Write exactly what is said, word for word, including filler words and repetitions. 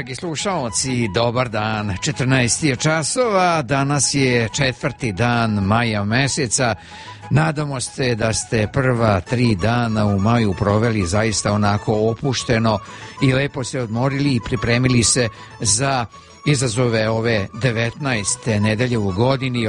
Dragi slušalci, dobar dan. četrnaest je časova, danas je četvrti dan maja meseca. Nadamo se da ste prva tri dana u maju proveli zaista onako opušteno i lepo se odmorili i pripremili se za izazove ove devetnaeste nedelje u godini,